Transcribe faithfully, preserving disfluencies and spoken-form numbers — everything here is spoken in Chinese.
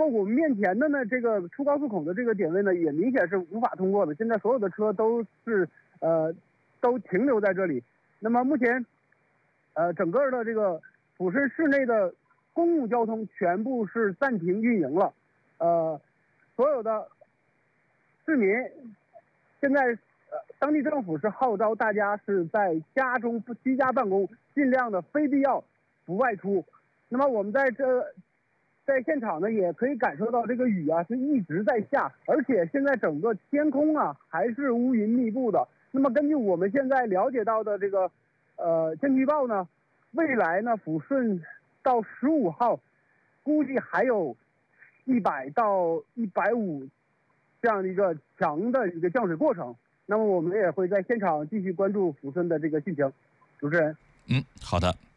我们面前的呢，这个出高速口的这个点位呢，也明显是无法通过的。现在所有的车都是呃都停留在这里。那么目前，呃，整个的这个抚顺市内的公共交通全部是暂停运营了。呃，所有的市民现在呃当地政府是号召大家是在家中居家办公，尽量的非必要不外出。那么我们在这。在现场呢，也可以感受到这个雨啊是一直在下，而且现在整个天空啊还是乌云密布的。那么根据我们现在了解到的这个呃天气预报呢，未来呢抚顺到十五号，估计还有一百到一百五这样的一个强的一个降水过程。那么我们也会在现场继续关注抚顺的这个汛情。主持人， 嗯，好的。